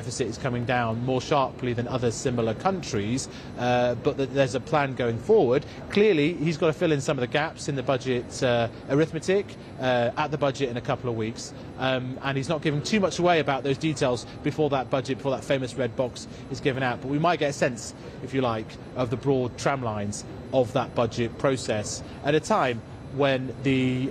deficit is coming down more sharply than other similar countries, but that there's a plan going forward. Clearly, he's got to fill in some of the gaps in the budget arithmetic at the budget in a couple of weeks, and he's not giving too much away about those details before that budget, before that famous red box is given out. But we might get a sense, if you like, of the broad tram lines of that budget process at a time when the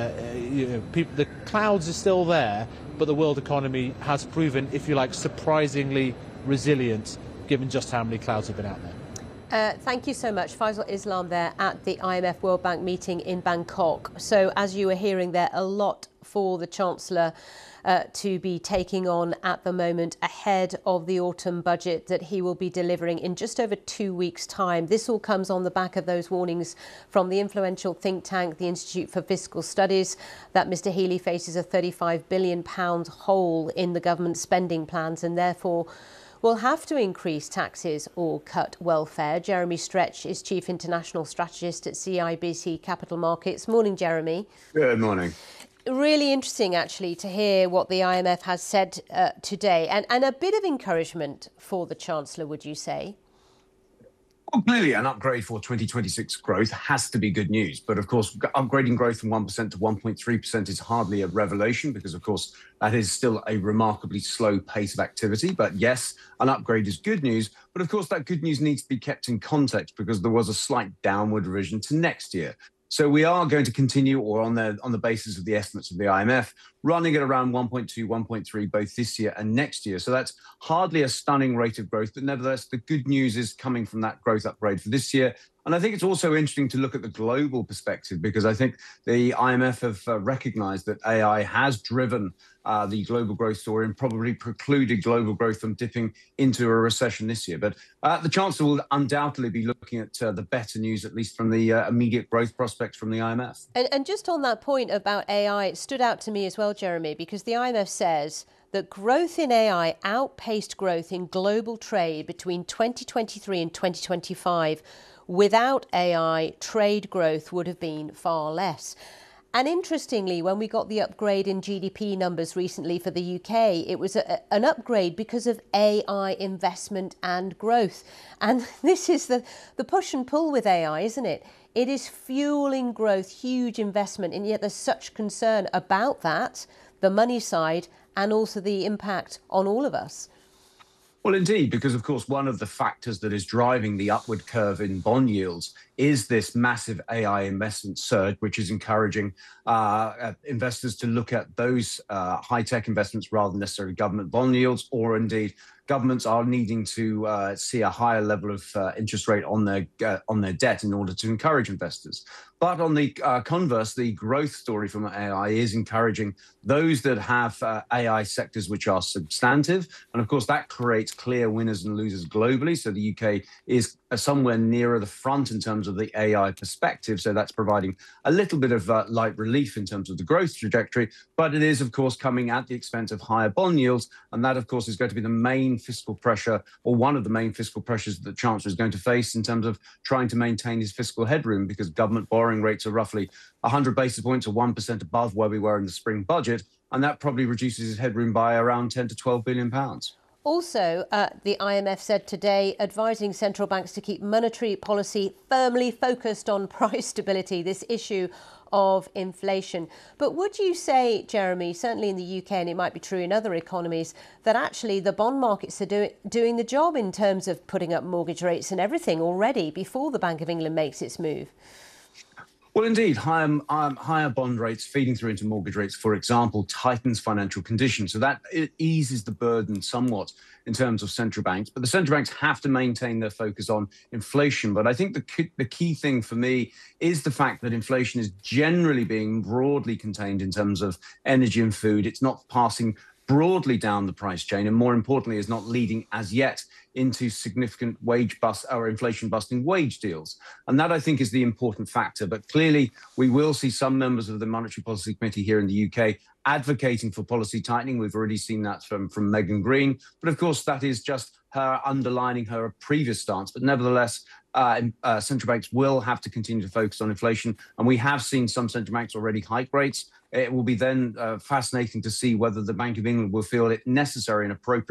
clouds are still there, but the world economy has proven, if you like, surprisingly resilient, given just how many clouds have been out there. Thank you so much. Faisal Islam there at the IMF World Bank meeting in Bangkok. So as you were hearing there, a lot for the Chancellor to be taking on at the moment ahead of the autumn budget that he will be delivering in just over 2 weeks' time. This all comes on the back of those warnings from the influential think tank, the Institute for Fiscal Studies, that Mr Healey faces a £35 billion hole in the government spending plans and therefore will have to increase taxes or cut welfare. Jeremy Stretch is Chief International Strategist at CIBC Capital Markets. Morning, Jeremy. Good morning. Really interesting, actually, to hear what the IMF has said today, and a bit of encouragement for the Chancellor, would you say? Well, clearly, an upgrade for 2026 growth has to be good news. But of course, upgrading growth from 1% to 1.3% is hardly a revelation because, of course, that is still a remarkably slow pace of activity. But yes, an upgrade is good news. But of course, that good news needs to be kept in context because there was a slight downward revision to next year. So we are going to continue, or on the basis of the estimates of the IMF, running at around 1.2, 1.3 both this year and next year. So that's hardly a stunning rate of growth, but nevertheless, the good news is coming from that growth upgrade for this year. And I think it's also interesting to look at the global perspective because I think the IMF have recognized that AI has driven the global growth story and probably precluded global growth from dipping into a recession this year. But the Chancellor will undoubtedly be looking at the better news, at least from the immediate growth prospects from the IMF. And just on that point about AI, it stood out to me as well, Jeremy, because the IMF says that growth in AI outpaced growth in global trade between 2023 and 2025. Without AI, trade growth would have been far less. And interestingly, when we got the upgrade in GDP numbers recently for the UK, it was an upgrade because of AI investment and growth. And this is the push and pull with AI, isn't it? It is fueling growth, huge investment, and yet there's such concern about that, the money side, and also the impact on all of us. Well, indeed, because, of course, one of the factors that is driving the upward curve in bond yields is this massive AI investment surge, which is encouraging investors to look at those high-tech investments rather than necessarily government bond yields, or indeed governments are needing to see a higher level of interest rate on their debt in order to encourage investors. But on the converse, the growth story from AI is encouraging those that have AI sectors which are substantive. And of course, that creates clear winners and losers globally. So the UK is somewhere nearer the front in terms of the AI perspective. So that's providing a little bit of light relief in terms of the growth trajectory. But it is, of course, coming at the expense of higher bond yields. And that, of course, is going to be the main fiscal pressure, or one of the main fiscal pressures that the Chancellor is going to face in terms of trying to maintain his fiscal headroom, because government borrowing rates are roughly 100 basis points or 1% above where we were in the spring budget. And that probably reduces his headroom by around 10 to 12 billion pounds. Also, the IMF said today, advising central banks to keep monetary policy firmly focused on price stability, this issue of inflation. But would you say, Jeremy, certainly in the UK, and it might be true in other economies, that actually the bond markets are doing the job in terms of putting up mortgage rates and everything already before the Bank of England makes its move? Well, indeed, higher bond rates feeding through into mortgage rates, for example, tightens financial conditions. So that it eases the burden somewhat in terms of central banks. But the central banks have to maintain their focus on inflation. But I think the key thing for me is the fact that inflation is generally being broadly contained in terms of energy and food. It's not passing broadly down the price chain, and more importantly, is not leading as yet into significant wage bust or inflation busting wage deals. And that, I think, is the important factor. But clearly, we will see some members of the Monetary Policy Committee here in the UK advocating for policy tightening. We've already seen that from Megan Green. But of course, that is just her underlining her previous stance. But nevertheless, central banks will have to continue to focus on inflation. And we have seen some central banks already hike rates. It will be then fascinating to see whether the Bank of England will feel it necessary and appropriate